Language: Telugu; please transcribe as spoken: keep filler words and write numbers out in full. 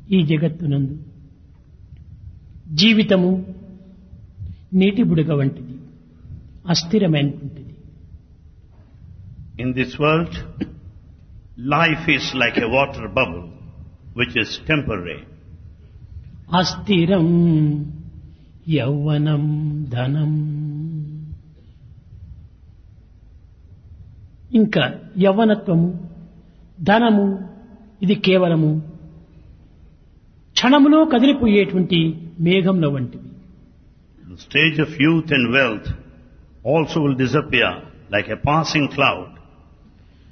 ఈ జగత్తునందు జీవితము నీటి బుడగ వంటిది, అస్థిరమైనటువంటిది. In this world, life is like a water bubble, which is temporary. అస్థిరం యౌవనం ధనం. ఇంకా యవ్వనత్వము, ధనము ఇది కేవలము క్షణములో కదిలిపోయేటువంటి మేఘంలో వంటివి. The stage of youth and wealth also will disappear like a passing cloud.